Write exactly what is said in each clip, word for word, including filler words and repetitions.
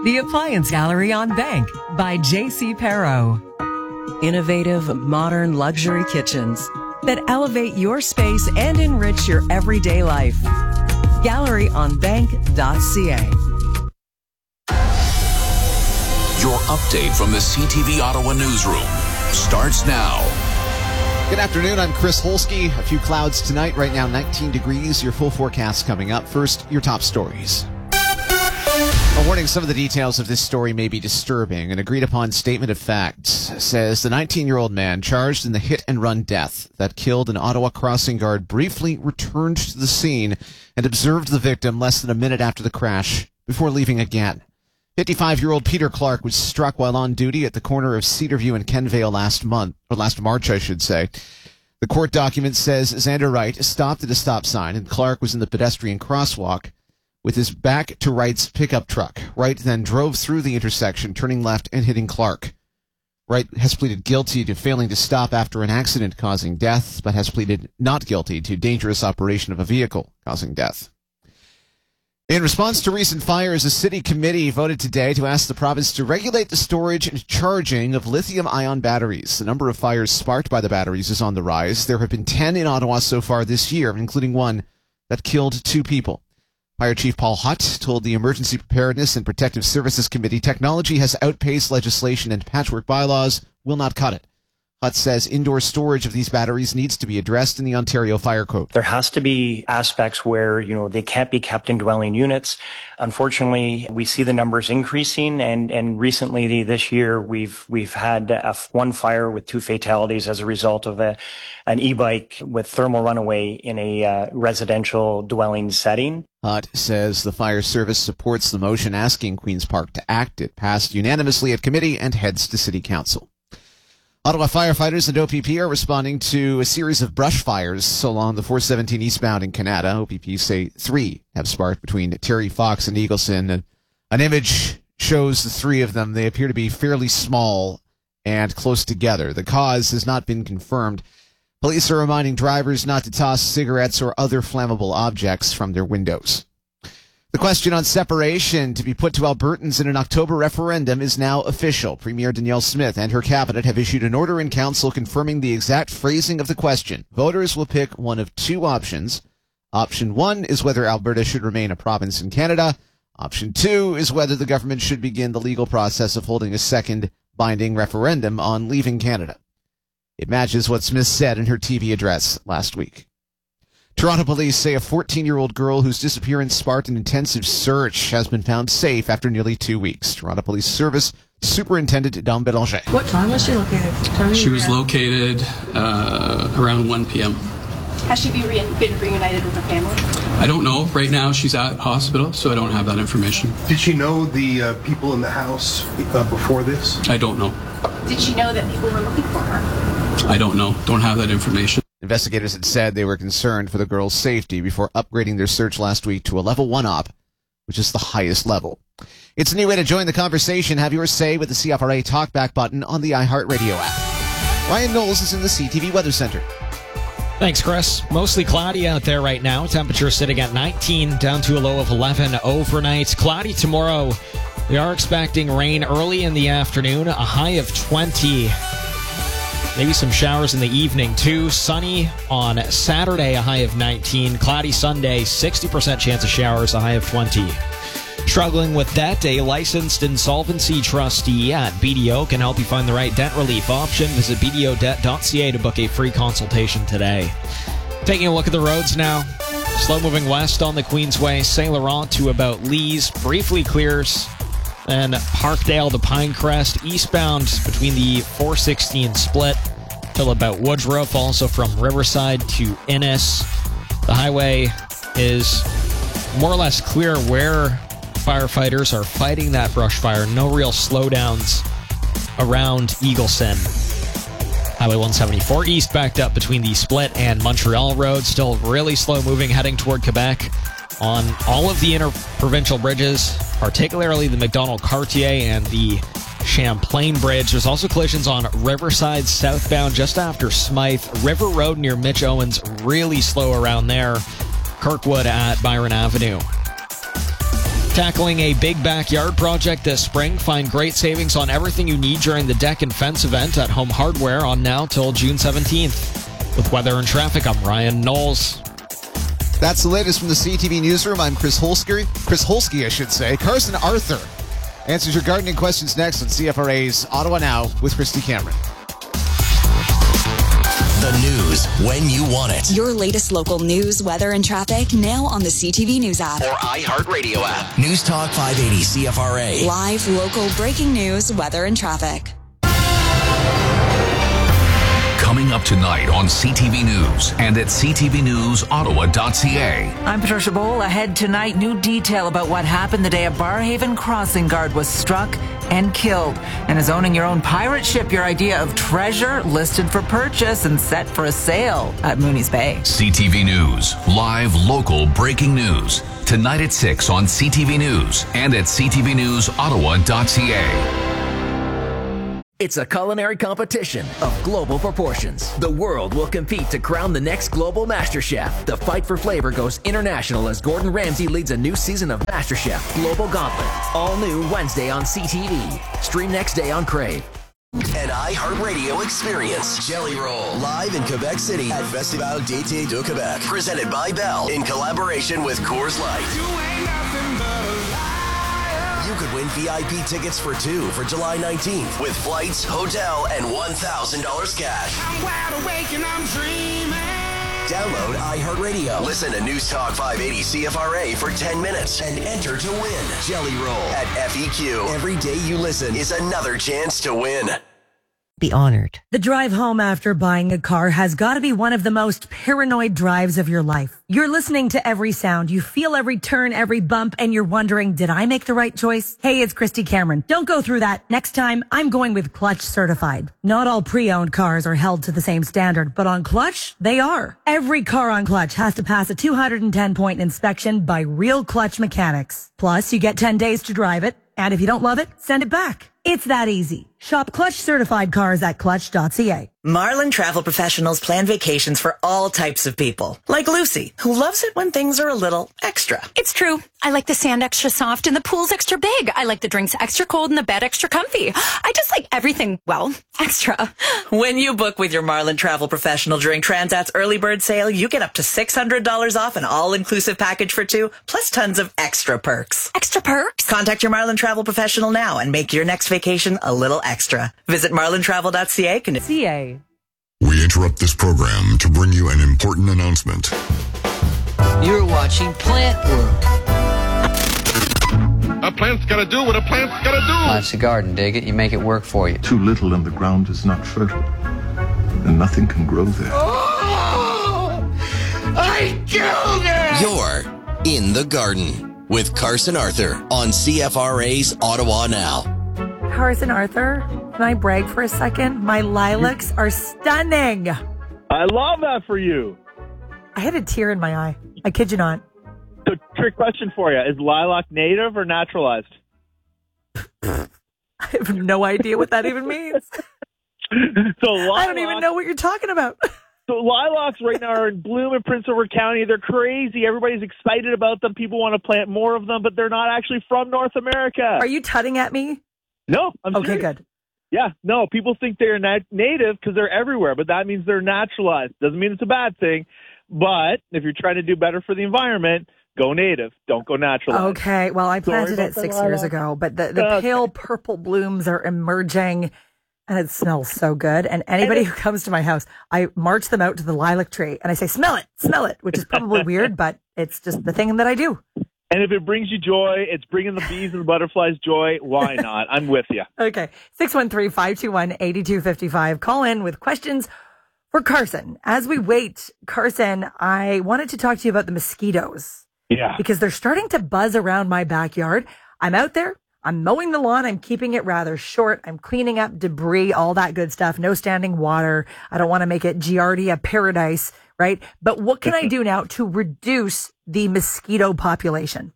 The Appliance Gallery on Bank by J C Perro. Innovative, modern luxury kitchens that elevate your space and enrich your everyday life. gallery on bank dot c a. Your update from the C T V Ottawa newsroom starts now. Good afternoon, I'm Chris Holsky. A few clouds tonight, right now nineteen degrees. Your full forecast coming up. First, your top stories. A warning, some of the details of this story may be disturbing. An agreed-upon statement of facts says the nineteen-year-old man charged in the hit-and-run death that killed an Ottawa crossing guard briefly returned to the scene and observed the victim less than a minute after the crash before leaving again. fifty-five-year-old Peter Clark was struck while on duty at the corner of Cedarview and Kenvale last month, or last March, I should say. The court document says Xander Wright stopped at a stop sign and Clark was in the pedestrian crosswalk with his back to Wright's pickup truck. Wright then drove through the intersection, turning left and hitting Clark. Wright has pleaded guilty to failing to stop after an accident causing death, but has pleaded not guilty to dangerous operation of a vehicle causing death. In response to recent fires, a city committee voted today to ask the province to regulate the storage and charging of lithium-ion batteries. The number of fires sparked by the batteries is on the rise. There have been ten in Ottawa so far this year, including one that killed two people. Fire Chief Paul Hutt told the Emergency Preparedness and Protective Services Committee technology has outpaced legislation and patchwork bylaws will not cut it. Hutt says indoor storage of these batteries needs to be addressed in the Ontario Fire Code. There has to be aspects where, you know, they can't be kept in dwelling units. Unfortunately, we see the numbers increasing, and, and recently this year we've we've had a, one fire with two fatalities as a result of a, an e-bike with thermal runaway in a uh, residential dwelling setting. Hutt says the fire service supports the motion asking Queen's Park to act. It passed unanimously at committee and heads to City Council. Ottawa firefighters and O P P are responding to a series of brush fires along the four seventeen eastbound in Canada. O P P say three have sparked between Terry Fox and Eagleson. An image shows the three of them. They appear to be fairly small and close together. The cause has not been confirmed. Police are reminding drivers not to toss cigarettes or other flammable objects from their windows. The question on separation to be put to Albertans in an October referendum is now official. Premier Danielle Smith and her cabinet have issued an order in council confirming the exact phrasing of the question. Voters will pick one of two options. Option one is whether Alberta should remain a province in Canada. Option two is whether the government should begin the legal process of holding a second binding referendum on leaving Canada. It matches what Smith said in her T V address last week. Toronto police say a fourteen-year-old girl whose disappearance sparked an intensive search has been found safe after nearly two weeks. Toronto Police Service Superintendent Dom Bélanger. What time was she located? She was located uh, around one p.m. Has she been, re- been reunited with her family? I don't know. Right now she's at hospital, so I don't have that information. Did she know the uh, people in the house uh, before this? I don't know. Did she know that people were looking for her? I don't know. Don't have that information. Investigators had said they were concerned for the girl's safety before upgrading their search last week to a level one op, which is the highest level. It's a new way to join the conversation. Have your say with the C F R A Talkback button on the iHeartRadio app. Ryan Knowles is in the C T V Weather Center. Thanks, Chris. Mostly cloudy out there right now. Temperature sitting at nineteen, down to a low of eleven overnight. Cloudy tomorrow. We are expecting rain early in the afternoon, a high of twenty. Maybe some showers in the evening, too. Sunny on Saturday, a high of nineteen. Cloudy Sunday, sixty percent chance of showers, a high of twenty. Struggling with debt? A licensed insolvency trustee at B D O can help you find the right debt relief option. Visit b d o debt dot c a to book a free consultation today. Taking a look at the roads now. Slow moving west on the Queensway, Saint Laurent to about Lees. Briefly clears. Then Parkdale to Pinecrest, eastbound between the four sixteen split till about Woodruff, also from Riverside to Innis. The highway is more or less clear where firefighters are fighting that brush fire. No real slowdowns around Eagleson. Highway one seventy-four east backed up between the Split and Montreal Road. Still really slow moving heading toward Quebec. On all of the interprovincial bridges, particularly the McDonald-Cartier and the Champlain Bridge. There's also collisions on Riverside southbound just after Smythe. River Road near Mitch Owens, really slow around there. Kirkwood at Byron Avenue. Tackling a big backyard project this spring. Find great savings on everything you need during the deck and fence event at Home Hardware on now till June seventeenth. With weather and traffic, I'm Ryan Knowles. That's the latest from the C T V Newsroom. I'm Chris Holsky. Chris Holsky, I should say. Carson Arthur answers your gardening questions next on C F R A's Ottawa Now with Christy Cameron. The news when you want it. Your latest local news, weather, and traffic now on the C T V News app. Or iHeartRadio app. News Talk five eighty C F R A. Live, local, breaking news, weather, and traffic. Coming up tonight on C T V News and at c t v news ottawa dot c a. I'm Patricia Bowl. Ahead tonight, new detail about what happened the day a Barrhaven crossing guard was struck and killed. And is owning your own pirate ship your idea of treasure? Listed for purchase and set for a sale at Mooney's Bay. C T V News, live, local, breaking news. Tonight at six on C T V News and at c t v news ottawa dot c a. It's a culinary competition of global proportions. The world will compete to crown the next global master chef. The fight for flavor goes international as Gordon Ramsay leads a new season of MasterChef Global Gauntlet. All new Wednesday on C T V. Stream next day on Crave. An iHeartRadio experience. Jelly Roll. Live in Quebec City at Festival d'Été de Quebec. Presented by Bell in collaboration with Coors Light. You could win V I P tickets for two for July nineteenth with flights, hotel, and one thousand dollars cash. I'm wide awake and I'm dreaming. Download iHeartRadio. Listen to News Talk five eighty C F R A for ten minutes and enter to win. Jelly Roll at F E Q. Every day you listen is another chance to win. Be honored. The drive home after buying a car has got to be one of the most paranoid drives of your life. You're listening to every sound. You feel every turn, every bump, and you're wondering, did I make the right choice? Hey, it's Christy Cameron. Don't go through that. Next time, I'm going with Clutch Certified. Not all pre-owned cars are held to the same standard, but on Clutch, they are. Every car on Clutch has to pass a two hundred ten point inspection by real Clutch mechanics. Plus, you get ten days to drive it, and if you don't love it, send it back. It's that easy. Shop Clutch certified cars at clutch dot c a. Marlin Travel Professionals plan vacations for all types of people. Like Lucy, who loves it when things are a little extra. It's true. I like the sand extra soft and the pool's extra big. I like the drinks extra cold and the bed extra comfy. I just like everything, well, extra. When you book with your Marlin Travel Professional during Transat's early bird sale, you get up to six hundred dollars off an all-inclusive package for two, plus tons of extra perks. Extra perks? Contact your Marlin Travel Professional now and make your next vacation a little extra. Visit marlin travel dot c a. C A. We interrupt this program to bring you an important announcement. You're watching Plant World. A plant's gotta do what a plant's gotta do. Life's a garden, dig it. You make it work for you. Too little and the ground is not fertile, and nothing can grow there. Oh! I killed it! You're in the garden with Carson Arthur on C F R A's Ottawa Now. Carson Arthur, can I brag for a second? My lilacs are stunning. I love that for you. I had a tear in my eye. I kid you not. So, trick question for you. Is lilac native or naturalized? I have no idea what that even means. So lilac, I don't even know what you're talking about. So lilacs right now are in bloom in Prince Edward County. They're crazy. Everybody's excited about them. People want to plant more of them, but they're not actually from North America. Are you tutting at me? No, I'm Okay, serious. good. Yeah, no, people think they're nat- native because they're everywhere, but that means they're naturalized. Doesn't mean it's a bad thing, but if you're trying to do better for the environment, go native. Don't go naturalized. Okay, well, I planted it six years ago, but the, the Okay. pale purple blooms are emerging, and it smells so good. And anybody who comes to my house, I march them out to the lilac tree, and I say, smell it, smell it, which is probably weird, but it's just the thing that I do. And if it brings you joy, it's bringing the bees and the butterflies joy. Why not? I'm with you. Okay. six one three, five two one, eight two five five. Call in with questions for Carson. As we wait, Carson, I wanted to talk to you about the mosquitoes. Yeah. Because they're starting to buzz around my backyard. I'm out there. I'm mowing the lawn. I'm keeping it rather short. I'm cleaning up debris, all that good stuff. No standing water. I don't want to make it Giardia paradise, right? But what can I do now to reduce the mosquito population?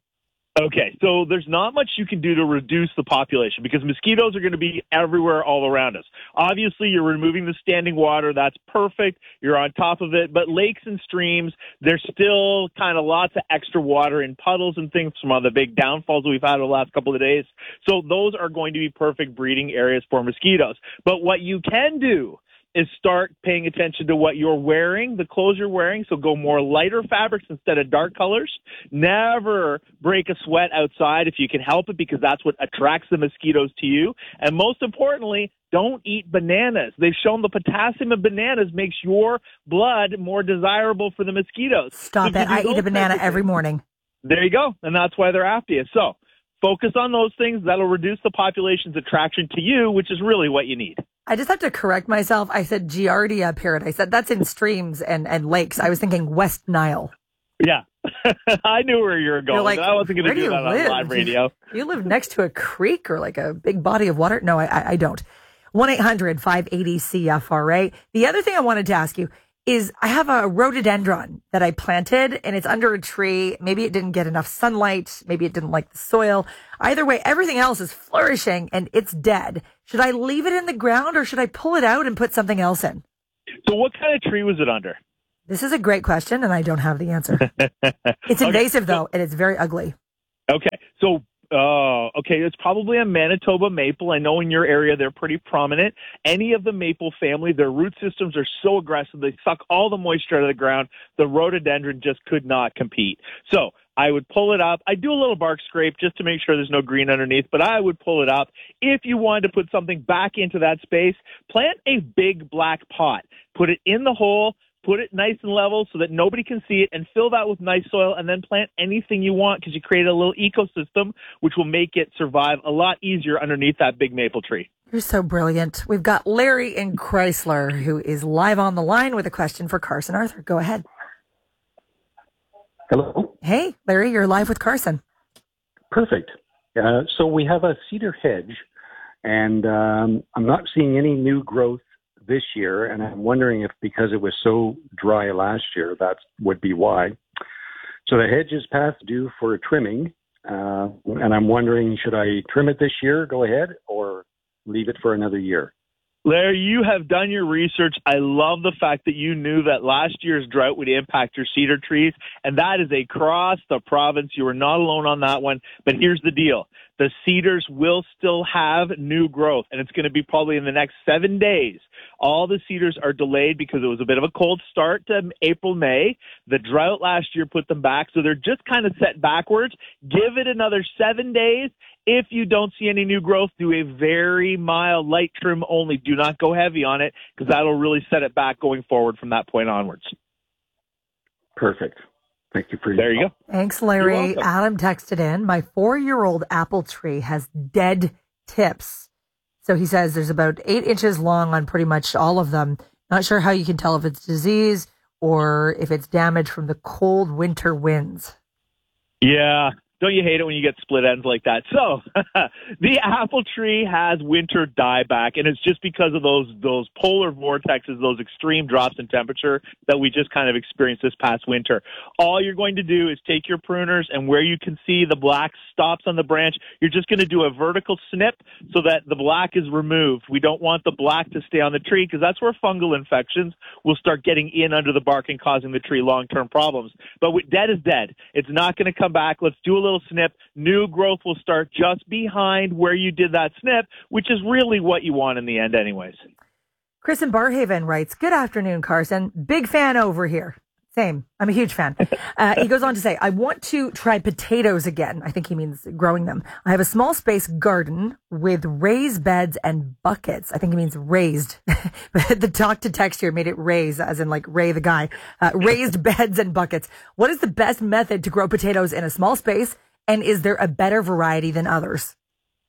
Okay, so there's not much you can do to reduce the population because mosquitoes are going to be everywhere all around us. Obviously, you're removing the standing water. That's perfect. You're on top of it. But lakes and streams, there's still kind of lots of extra water in puddles and things from all the big downfalls we've had over the last couple of days. So those are going to be perfect breeding areas for mosquitoes. But what you can do is start paying attention to what you're wearing, the clothes you're wearing. So go more lighter fabrics instead of dark colors. Never break a sweat outside if you can help it because that's what attracts the mosquitoes to you. And most importantly, don't eat bananas. They've shown the potassium of bananas makes your blood more desirable for the mosquitoes. Stop so it. I eat a banana every morning. There you go. And that's why they're after you. So focus on those things. That'll reduce the population's attraction to you, which is really what you need. I just have to correct myself. I said Giardia parrot. I said that's in streams and, and lakes. I was thinking West Nile. Yeah. I knew where you were going. Like, I wasn't going to do that live? on live radio. Do you live next to a creek or like a big body of water? No, I, I, I don't. one eight hundred five eighty C F R A. The other thing I wanted to ask you is I have a rhododendron that I planted and it's under a tree. Maybe it didn't get enough sunlight. Maybe it didn't like the soil. Either way, everything else is flourishing and it's dead. Should I leave it in the ground or should I pull it out and put something else in? So what kind of tree was it under? This is a great question and I don't have the answer. It's invasive okay. though and it's very ugly. Okay. So Oh, okay. It's probably a Manitoba maple. I know in your area they're pretty prominent. Any of the maple family, their root systems are so aggressive. They suck all the moisture out of the ground. The rhododendron just could not compete. So I would pull it up. I do a little bark scrape just to make sure there's no green underneath, but I would pull it up. If you wanted to put something back into that space, plant a big black pot. Put it in the hole. Put it nice and level so that nobody can see it and fill that with nice soil and then plant anything you want because you create a little ecosystem which will make it survive a lot easier underneath that big maple tree. You're so brilliant. We've got Larry in Chrysler who is live on the line with a question for Carson Arthur. Go ahead. Hello. Hey, Larry, you're live with Carson. Perfect. Uh, so we have a cedar hedge and um, I'm not seeing any new growth this year, and I'm wondering if because it was so dry last year, that would be why. So the hedge is past due for trimming, uh, and I'm wondering, should I trim it this year, go ahead, or leave it for another year? Larry, you have done your research. I love the fact that you knew that last year's drought would impact your cedar trees, and that is across the province. You are not alone on that one, but here's the deal. The cedars will still have new growth, and it's going to be probably in the next seven days. All the cedars are delayed because it was a bit of a cold start to April, May. The drought last year put them back, so they're just kind of set backwards. Give it another seven days. If you don't see any new growth, do a very mild light trim only. Do not go heavy on it because that'll really set it back going forward from that point onwards. Perfect. Thank you for your There you go. Thanks, Larry. Adam texted in, my four-year-old apple tree has dead tips. So he says there's about eight inches long on pretty much all of them. Not sure how you can tell if it's disease or if it's damage from the cold winter winds. Yeah. Don't you hate it when you get split ends like that? So the apple tree has winter dieback, and it's just because of those those polar vortexes, those extreme drops in temperature that we just kind of experienced this past winter. All you're going to do is take your pruners, and where you can see the black stops on the branch, you're just going to do a vertical snip so that the black is removed. We don't want the black to stay on the tree because that's where fungal infections will start getting in under the bark and causing the tree long-term problems. But with dead is dead. It's not going to come back. Let's do a little snip. New growth will start just behind where you did that snip, which is really what you want in the end anyways. Chris in Barhaven writes, good afternoon, Carson. Big fan over here. Same. I'm a huge fan. Uh, he goes on to say, I want to try potatoes again. I think he means growing them. I have a small space garden with raised beds and buckets. I think he means raised. But the talk to text here made it raise, as in like Ray the guy. Uh, raised beds and buckets. What is the best method to grow potatoes in a small space? And is there a better variety than others?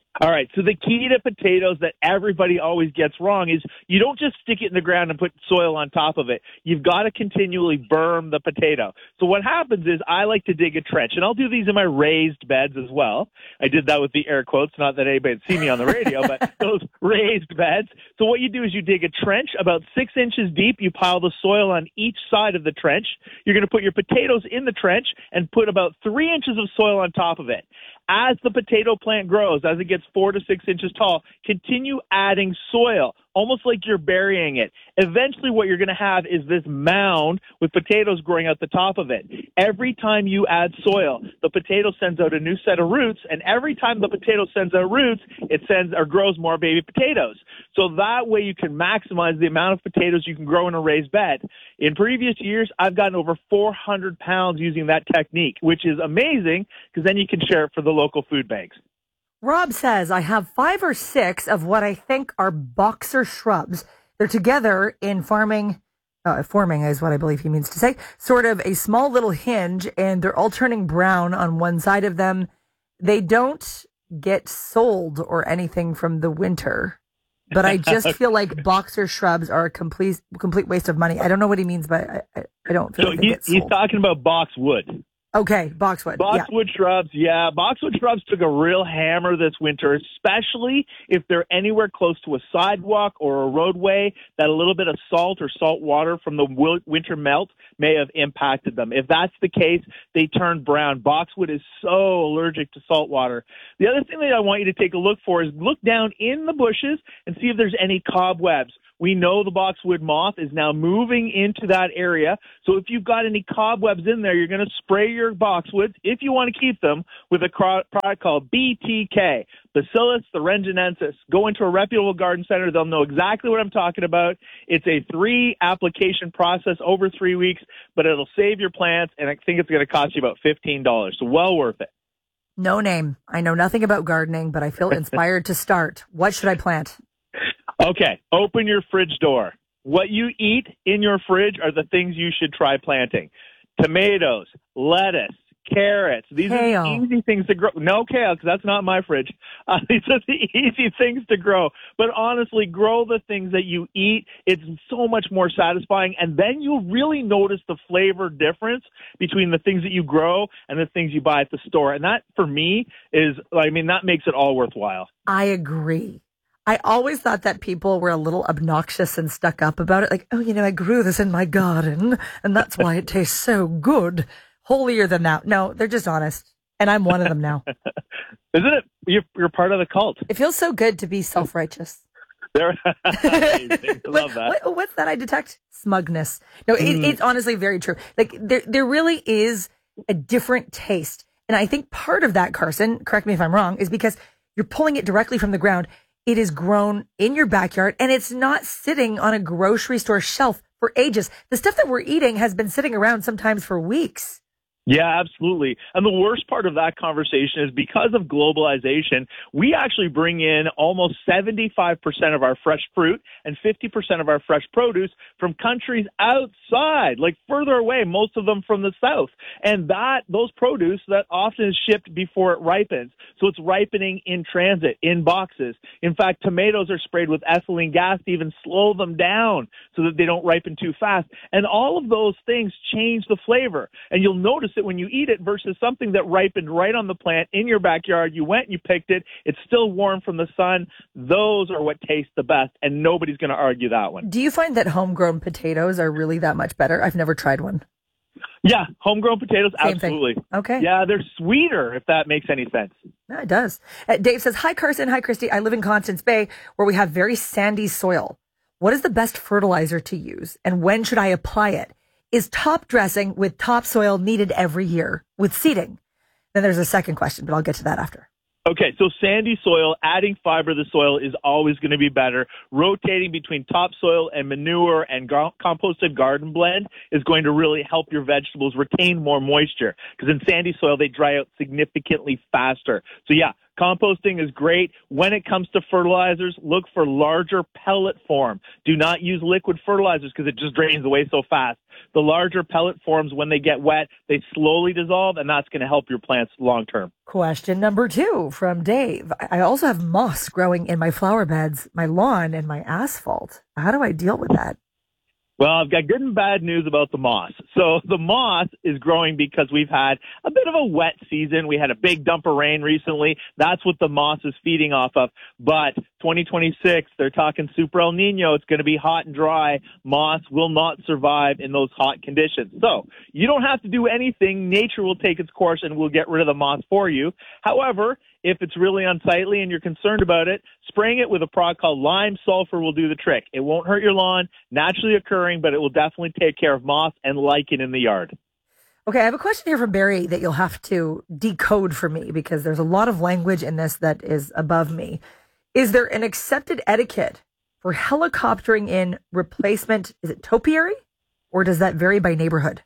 All right, so the key to potatoes that everybody always gets wrong is you don't just stick it in the ground and put soil on top of it. You've got to continually berm the potato. So what happens is I like to dig a trench, and I'll do these in my raised beds as well. I did that with the air quotes, not that anybody would see me on the radio, but those raised beds. So what you do is you dig a trench about six inches deep. You pile the soil on each side of the trench. You're going to put your potatoes in the trench and put about three inches of soil on top of it. As the potato plant grows, as it gets four to six inches tall, continue adding soil, almost like you're burying it. Eventually what you're going to have is this mound with potatoes growing out the top of it. Every time you add soil, the potato sends out a new set of roots, and every time the potato sends out roots, it sends or grows more baby potatoes. So that way you can maximize the amount of potatoes you can grow in a raised bed. In previous years, I've gotten over four hundred pounds using that technique, which is amazing because then you can share it for the local food banks. Rob says, I have five or six of what I think are boxer shrubs. They're together in farming, uh, forming is what I believe he means to say, sort of a small little hinge, and they're all turning brown on one side of them. They don't get sold or anything from the winter, but I just feel like boxer shrubs are a complete complete waste of money. I don't know what he means, but I, I, I don't feel so like they he, get sold. He's talking about boxwood. Okay, boxwood. Boxwood yeah. shrubs, yeah. Boxwood shrubs took a real hammer this winter, especially if they're anywhere close to a sidewalk or a roadway that a little bit of salt or salt water from the winter melt may have impacted them. If that's the case, they turn brown. Boxwood is so allergic to salt water. The other thing that I want you to take a look for is look down in the bushes and see if there's any cobwebs. We know the boxwood moth is now moving into that area. So if you've got any cobwebs in there, you're going to spray your boxwoods, if you want to keep them, with a product called B T K, Bacillus thuringiensis. Go into a reputable garden center. They'll know exactly what I'm talking about. It's a three application process over three weeks, but it'll save your plants, and I think it's going to cost you about fifteen dollars. So well worth it. No name. I know nothing about gardening, but I feel inspired to start. What should I plant? Okay, open your fridge door. What you eat in your fridge are the things you should try planting. Tomatoes, lettuce, carrots. These kale. are the easy things to grow. No kale, because that's not my fridge. Uh, these are the easy things to grow. But honestly, grow the things that you eat. It's so much more satisfying. And then you'll really notice the flavor difference between the things that you grow and the things you buy at the store. And that, for me, is, I mean, that makes it all worthwhile. I agree. I always thought that people were a little obnoxious and stuck up about it. Like, oh, you know, I grew this in my garden, and that's why it tastes so good. Holier than thou. No, they're just honest. And I'm one of them now. Isn't it? You're, you're part of the cult. It feels so good to be self-righteous. There, I love that. What, what's that I detect? Smugness. No, it, mm. it's honestly very true. Like, there, there really is a different taste. And I think part of that, Carson, correct me if I'm wrong, is because you're pulling it directly from the ground. It is grown in your backyard, and it's not sitting on a grocery store shelf for ages. The stuff that we're eating has been sitting around sometimes for weeks. Yeah, absolutely. And the worst part of that conversation is because of globalization, we actually bring in almost seventy-five percent of our fresh fruit and fifty percent of our fresh produce from countries outside, like further away, most of them from the south. And that, those produce, that often is shipped before it ripens. So it's ripening in transit, in boxes. In fact, tomatoes are sprayed with ethylene gas to even slow them down so that they don't ripen too fast. And all of those things change the flavor. And you'll notice it when you eat it versus something that ripened right on the plant in your backyard. You went and you picked it. It's still warm from the sun. Those are what taste the best, and nobody's going to argue that one. Do you find that homegrown potatoes are really that much better? I've never tried one. Yeah, homegrown potatoes, Same absolutely. Thing. Okay. Yeah, they're sweeter, if that makes any sense. Yeah, it does. Uh, Dave says, hi, Carson. Hi, Christy. I live in Constance Bay, where we have very sandy soil. What is the best fertilizer to use, and when should I apply it? Is top dressing with topsoil needed every year with seeding? Then there's a second question, but I'll get to that after. Okay, so sandy soil, adding fiber to the soil is always going to be better. Rotating between topsoil and manure and gar- composted garden blend is going to really help your vegetables retain more moisture, because in sandy soil, they dry out significantly faster. So yeah, composting is great. When it comes to fertilizers, look for larger pellet form. Do not use liquid fertilizers because it just drains away so fast. The larger pellet forms, when they get wet, they slowly dissolve, and that's going to help your plants long term. Question number two from Dave. I also have moss growing in my flower beds, my lawn, and my asphalt. How do I deal with that? Well, I've got good and bad news about the moss. So the moss is growing because we've had a bit of a wet season. We had a big dump of rain recently. That's what the moss is feeding off of. But twenty twenty-six, they're talking Super El Nino. It's going to be hot and dry. Moss will not survive in those hot conditions. So you don't have to do anything. Nature will take its course and will get rid of the moss for you. However, if it's really unsightly and you're concerned about it, spraying it with a product called lime sulfur will do the trick. It won't hurt your lawn, naturally occurring, but it will definitely take care of moss and lichen in the yard. Okay, I have a question here from Barry that you'll have to decode for me because there's a lot of language in this that is above me. Is there an accepted etiquette for helicoptering in replacement, is it topiary, or does that vary by neighborhood?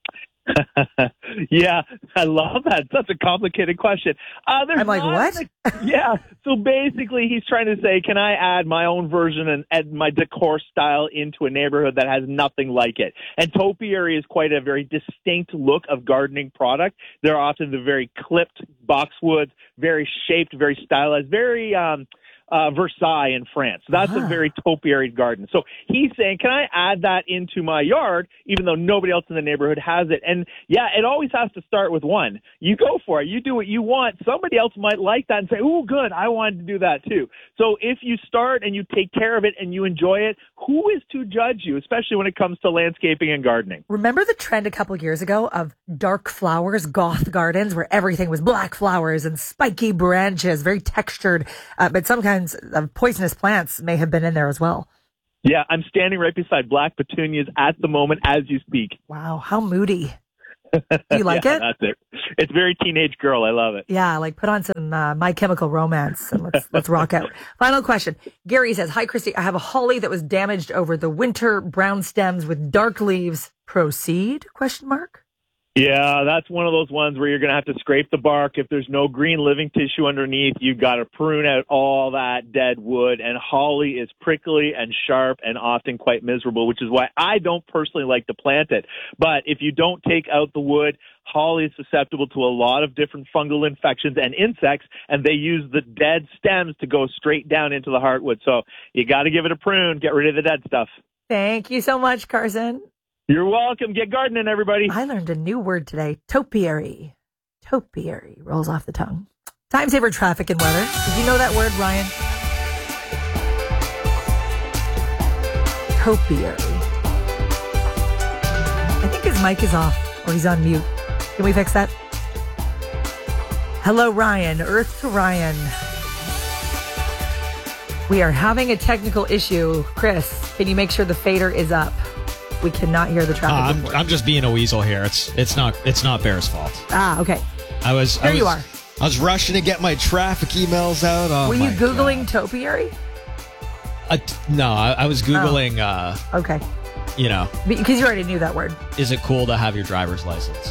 Yeah, I love that. Such a complicated question. Uh, there's I'm like, what? A, yeah. So basically, he's trying to say, can I add my own version and add my decor style into a neighborhood that has nothing like it? And topiary is quite a very distinct look of gardening product. They're often the very clipped boxwoods, very shaped, very stylized, very um, uh, Versailles in France. So that's uh-huh. a very topiary garden. So he's saying, can I add that into my yard, even though nobody else in the neighborhood has it? And yeah, it always has to start with one. You go for it. You do what you want. Somebody else might like that and say, oh, good, I wanted to do that too. So if you start and you take care of it and you enjoy it, who is to judge you, especially when it comes to landscaping and gardening? Remember the trend a couple of years ago of dark flowers, goth gardens, where everything was black flowers and spiky branches, very textured, uh, but some kinds of poisonous plants may have been in there as well. Yeah, I'm standing right beside black petunias at the moment as you speak. Wow, how moody. Do you like yeah, it? That's it. It's very teenage girl. I love it. Yeah, like put on some uh, My Chemical Romance and let's let's rock out. Final question. Gary says, hi, Christy. I have a holly that was damaged over the winter, brown stems with dark leaves. Proceed? Question mark. Yeah, that's one of those ones where you're going to have to scrape the bark. If there's no green living tissue underneath, you've got to prune out all that dead wood. And holly is prickly and sharp and often quite miserable, which is why I don't personally like to plant it. But if you don't take out the wood, holly is susceptible to a lot of different fungal infections and insects, and they use the dead stems to go straight down into the heartwood. So you got to give it a prune, get rid of the dead stuff. Thank you so much, Carson. You're welcome. Get gardening, everybody. I learned a new word today. Topiary. Topiary rolls off the tongue. Time saver traffic and weather. Did you know that word, Ryan? Topiary. I think his mic is off or he's on mute. Can we fix that? Hello, Ryan. Earth to Ryan. We are having a technical issue. Chris, can you make sure the fader is up? We cannot hear the traffic. Uh, I'm, I'm just being a weasel here. It's it's not it's not Bear's fault. Ah, okay. I was. There I was, you are. I was rushing to get my traffic emails out. Oh, Were you my Googling God. topiary? Uh, no, I, I was Googling. Oh. Uh, okay. You know, because you already knew that word. Is it cool to have your driver's license?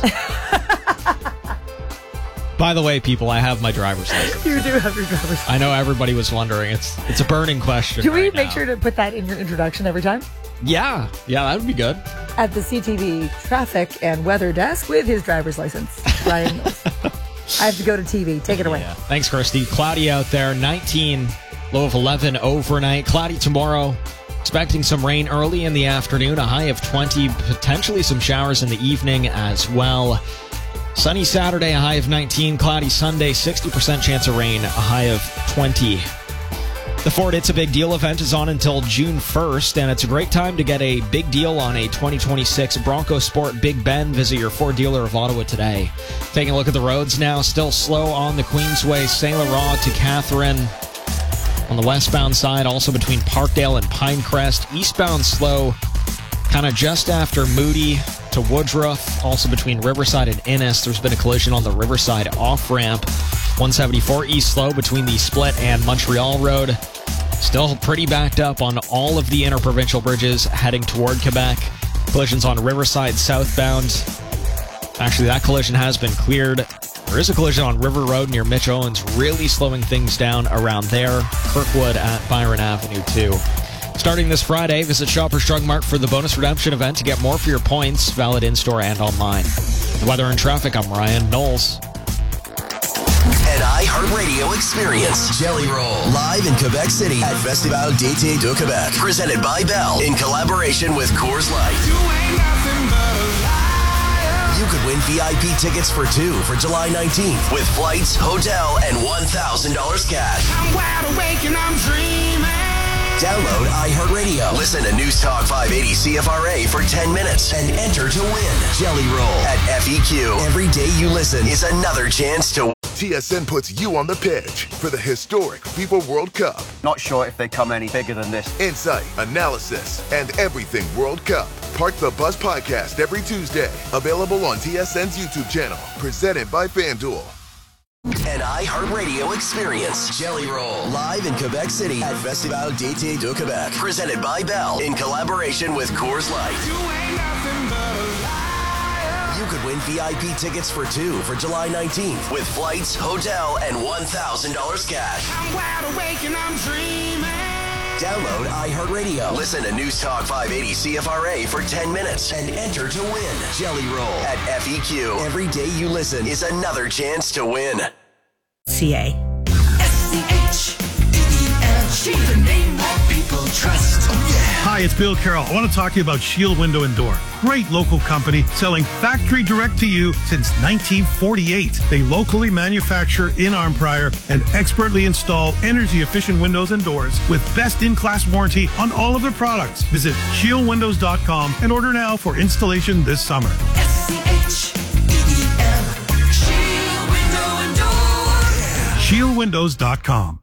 By the way, people, I have my driver's license. You do have your driver's license. I know everybody was wondering. It's it's a burning question. Do we right make now. sure to put that in your introduction every time? Yeah, yeah, that would be good. At the C T V traffic and weather desk with his driver's license, Ryan Mills. I have to go to T V. Take it away. Yeah. Thanks, Kirsty. Cloudy out there, nineteen, low of eleven overnight. Cloudy tomorrow. Expecting some rain early in the afternoon, a high of twenty, potentially some showers in the evening as well. Sunny Saturday, a high of nineteen. Cloudy Sunday, sixty percent chance of rain, a high of twenty. The Ford It's a Big Deal event is on until June first, and it's a great time to get a big deal on a twenty twenty-six Bronco Sport Big Bend. Visit your Ford dealer of Ottawa today. Taking a look at the roads now, still slow on the Queensway, Saint Laurent to Catherine. On the westbound side, also between Parkdale and Pinecrest. Eastbound slow, kind of just after Moody to Woodruff. Also between Riverside and Innis. There's been a collision on the Riverside off-ramp. one seventy-four east slow between the Split and Montreal Road. Still pretty backed up on all of the interprovincial bridges heading toward Quebec. Collisions on Riverside southbound. Actually, that collision has been cleared. There is a collision on River Road near Mitch Owens, really slowing things down around there. Kirkwood at Byron Avenue, too. Starting this Friday, visit Shoppers Drug Mart for the bonus redemption event to get more for your points, valid in-store and online. The weather and traffic, I'm Ryan Knowles. An iHeartRadio experience. Jelly Roll. Live in Quebec City at Festival d'été de Québec. Presented by Bell in collaboration with Coors Light. You ain't nothing but a liar. You could win V I P tickets for two for July nineteenth with flights, hotel, and one thousand dollars cash. I'm wide awake and I'm dreaming. Download iHeartRadio. Listen to News Talk five eighty C F R A for ten minutes and enter to win. Jelly Roll at F E Q. Every day you listen is another chance to win. T S N puts you on the pitch for the historic FIFA World Cup. Not sure if they come any bigger than this. Insight, analysis, and everything World Cup. Park the Bus podcast every Tuesday. Available on T S N's YouTube channel. Presented by FanDuel. An iHeartRadio experience. Jelly Roll. Live in Quebec City at Festival d'été de Québec. Presented by Bell in collaboration with Coors Light. You ain't nothing but a liar. You could win V I P tickets for two for July nineteenth with flights, hotel, and one thousand dollars cash. I'm wide awake and I'm dreaming. Download iHeartRadio. Listen to News Talk five eighty C F R A for ten minutes and enter to win. Jelly Roll at F E Q. Every day you listen is another chance to win. C A. S C H E E L. She's the name that people trust. Oh, yeah. Hi, it's Bill Carroll. I want to talk to you about Shield Window and Door. Great local company selling factory direct to you since nineteen forty-eight. They locally manufacture in Arnprior and expertly install energy-efficient windows and doors with best-in-class warranty on all of their products. Visit shield windows dot com and order now for installation this summer. S C H E E L. Shield Window and Door. shield windows dot com.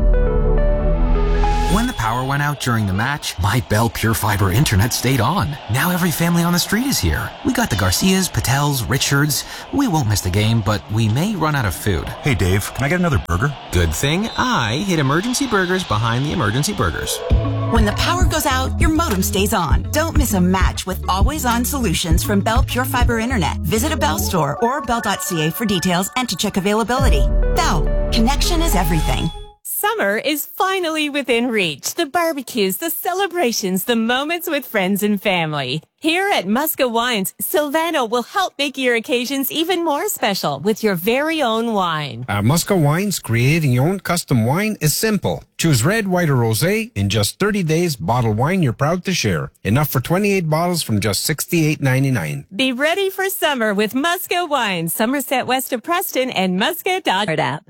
When the power went out during the match, my Bell Pure Fiber internet stayed on. Now every family on the street is here. We got the Garcias, Patels, Richards. We won't miss the game, but we may run out of food. Hey Dave, can I get another burger? Good thing I hid Emergency Burgers behind the Emergency Burgers. When the power goes out, your modem stays on. Don't miss a match with always-on solutions from Bell Pure Fiber Internet. Visit a Bell store or bell dot c a for details and to check availability. Bell, connection is everything. Summer is finally within reach. The barbecues, the celebrations, the moments with friends and family. Here at Musca Wines, Silvano will help make your occasions even more special with your very own wine. At Musca Wines, creating your own custom wine is simple. Choose red, white, or rosé. In just thirty days, bottle wine you're proud to share. Enough for twenty-eight bottles from just sixty-eight ninety-nine. Be ready for summer with Musca Wines, Somerset west of Preston and Musca dot app.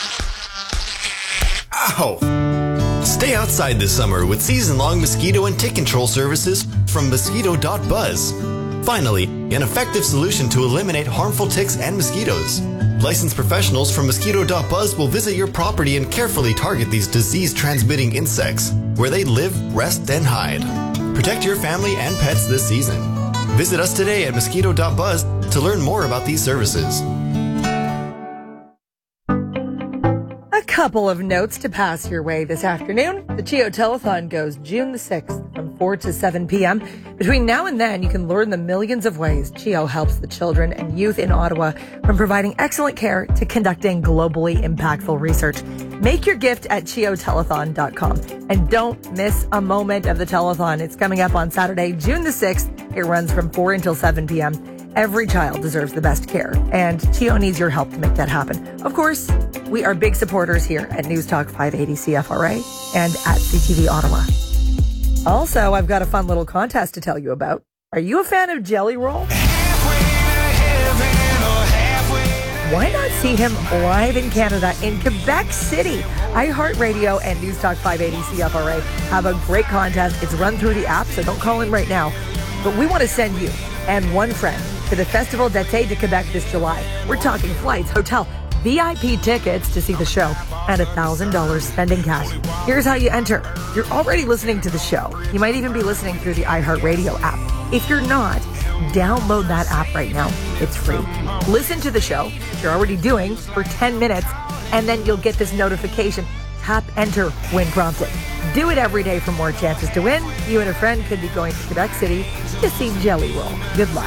Ow! Stay outside this summer with season-long mosquito and tick control services from mosquito dot buzz. Finally, an effective solution to eliminate harmful ticks and mosquitoes. Licensed professionals from mosquito dot buzz will visit your property and carefully target these disease-transmitting insects, where they live, rest, and hide. Protect your family and pets this season. Visit us today at mosquito dot buzz to learn more about these services. A couple of notes to pass your way this afternoon. The CHEO Telethon goes June the sixth from four to seven p.m. Between now and then, you can learn the millions of ways CHEO helps the children and youth in Ottawa, from providing excellent care to conducting globally impactful research. Make your gift at cheo telethon dot com. And don't miss a moment of the telethon. It's coming up on Saturday, June the sixth. It runs from four until seven p.m. Every child deserves the best care, and CHEO needs your help to make that happen. Of course, we are big supporters here at News Talk five eighty C F R A and at C T V Ottawa. Also, I've got a fun little contest to tell you about. Are you a fan of Jelly Roll? Why not see him live in Canada in Quebec City? iHeartRadio and News Talk five eighty C F R A have a great contest. It's run through the app, so don't call in right now. But we want to send you and one friend to the Festival d'été de Quebec this July. We're talking flights, hotel, V I P tickets to see the show, and one thousand dollars spending cash. Here's how you enter. You're already listening to the show. You might even be listening through the iHeartRadio app. If you're not, download that app right now. It's free. Listen to the show, which you're already doing, for ten minutes, and then you'll get this notification. Tap enter when prompted. Do it every day for more chances to win. You and a friend could be going to Quebec City to see Jelly Roll. Good luck.